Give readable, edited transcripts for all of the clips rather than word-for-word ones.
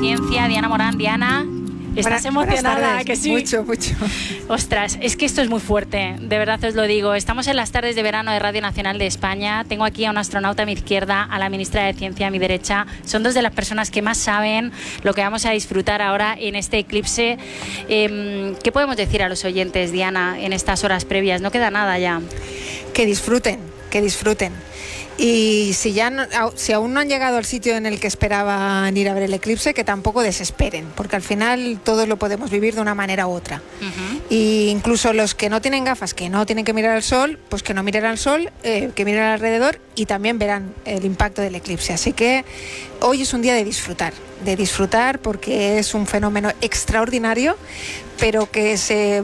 ciencia, Diana Morán. Diana, ¿estás emocionada? Que sí. Mucho. Ostras, es que esto es muy fuerte, de verdad os lo digo. Estamos en las tardes de verano de Radio Nacional de España. Tengo aquí a un astronauta a mi izquierda, a la ministra de Ciencia a mi derecha. Son dos de las personas que más saben lo que vamos a disfrutar ahora en este eclipse. ¿Qué podemos decir a los oyentes, Diana, en estas horas previas? No queda nada ya. Que disfruten. Y si aún no han llegado al sitio en el que esperaban ir a ver el eclipse, que tampoco desesperen, porque al final todos lo podemos vivir de una manera u otra. Y incluso los que no tienen gafas, que no tienen que mirar al sol, pues que no miren al sol, que miren alrededor y también verán el impacto del eclipse. Así que hoy es un día de disfrutar porque es un fenómeno extraordinario, pero que se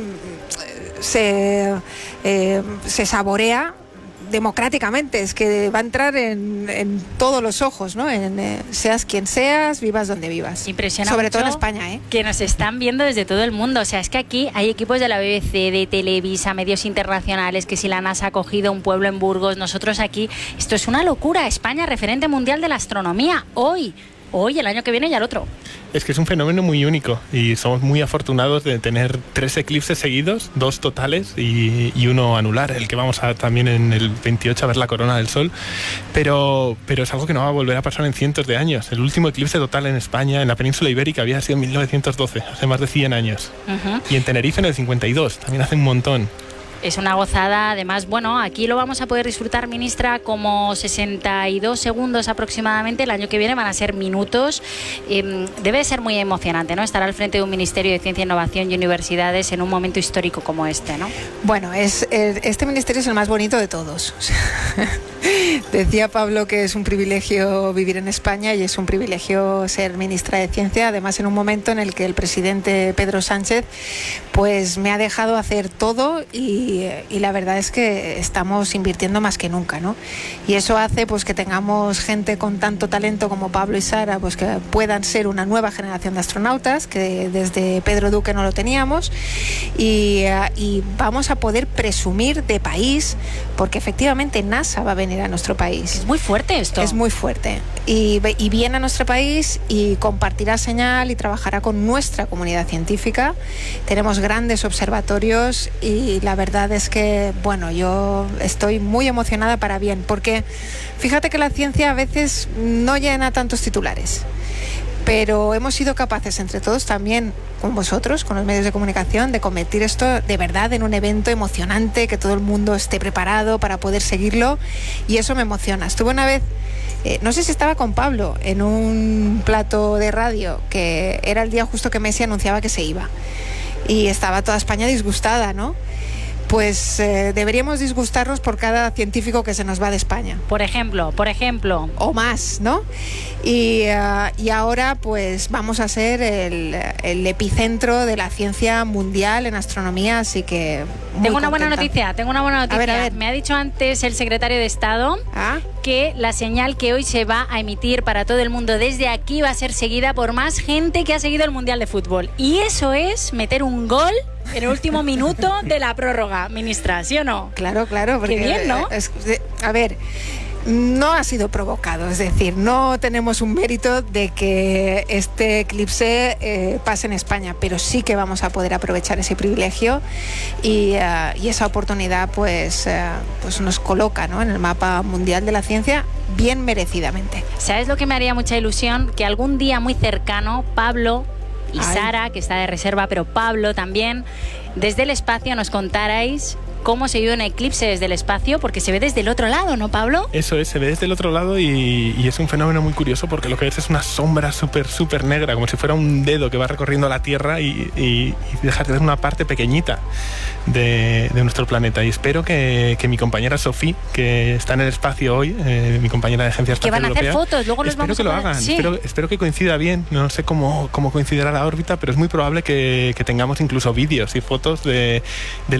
saborea democráticamente. Es que va a entrar en todos los ojos, ¿no? Seas quien seas, vivas donde vivas. Impresiona sobre mucho todo en España, que nos están viendo desde todo el mundo. O sea, es que aquí hay equipos de la BBC, de Televisa, medios internacionales, que si la NASA ha cogido un pueblo en Burgos, nosotros aquí, esto es una locura. España, referente mundial de la astronomía, hoy, el año que viene y al otro. Es que es un fenómeno muy único y somos muy afortunados de tener 3 eclipses seguidos, 2 totales y uno anular, el que vamos a también en el 28 a ver la corona del sol, pero es algo que no va a volver a pasar en cientos de años. El último eclipse total en España, en la península ibérica, había sido en 1912, hace más de 100 años. Y en Tenerife en el 52, también hace un montón. Es una gozada, además, bueno, aquí lo vamos a poder disfrutar, ministra, como 62 segundos aproximadamente. El año que viene van a ser minutos. Debe de ser muy emocionante, ¿no? Estar al frente de un Ministerio de Ciencia, Innovación y Universidades en un momento histórico como este, ¿no? Bueno, este ministerio es el más bonito de todos. Decía Pablo que es un privilegio vivir en España y es un privilegio ser ministra de Ciencia, además en un momento en el que el presidente Pedro Sánchez pues me ha dejado hacer todo y la verdad es que estamos invirtiendo más que nunca, ¿no? Y eso hace pues que tengamos gente con tanto talento como Pablo y Sara, pues que puedan ser una nueva generación de astronautas, que desde Pedro Duque no lo teníamos, y vamos a poder presumir de país, porque efectivamente NASA va a venir a nuestro país. Es muy fuerte esto. Es muy fuerte. Y viene a nuestro país y compartirá señal y trabajará con nuestra comunidad científica. Tenemos grandes observatorios y la verdad es que, bueno, yo estoy muy emocionada para bien, porque fíjate que la ciencia a veces no llena tantos titulares, pero hemos sido capaces entre todos también, con vosotros, con los medios de comunicación, de convertir esto de verdad en un evento emocionante, que todo el mundo esté preparado para poder seguirlo, y eso me emociona. Estuve una vez, no sé si estaba con Pablo, en un plato de radio, que era el día justo que Messi anunciaba que se iba, y estaba toda España disgustada, ¿no? Pues deberíamos disgustarnos por cada científico que se nos va de España. Por ejemplo. O más, ¿no? Y ahora pues vamos a ser el epicentro de la ciencia mundial en astronomía, así que Tengo una buena noticia. A ver. Me ha dicho antes el secretario de Estado que la señal que hoy se va a emitir para todo el mundo desde aquí va a ser seguida por más gente que ha seguido el Mundial de Fútbol. Y eso es meter un gol en el último minuto de la prórroga, ministra, ¿sí o no? Claro, porque qué bien, ¿no? A ver, no ha sido provocado, es decir, no tenemos un mérito de que este eclipse pase en España, pero sí que vamos a poder aprovechar ese privilegio y esa oportunidad pues nos coloca, ¿no?, en el mapa mundial de la ciencia bien merecidamente. ¿Sabes lo que me haría mucha ilusión? Que algún día muy cercano, Pablo y Sara, que está de reserva, pero Pablo también, desde el espacio nos contarais cómo se vive un eclipse desde el espacio, porque se ve desde el otro lado, ¿no, Pablo? Eso es, se ve desde el otro lado y es un fenómeno muy curioso, porque lo que ves es una sombra súper negra, como si fuera un dedo que va recorriendo la Tierra y deja de ver una parte pequeñita de nuestro planeta. Y espero que mi compañera Sofía, que está en el espacio hoy, mi compañera de Agencia Espacial Europea, que van a hacer fotos, luego los vamos a Espero que lo hagan, sí. espero que coincida bien, no sé cómo coincidirá la órbita, pero es muy probable que tengamos incluso vídeos y fotos del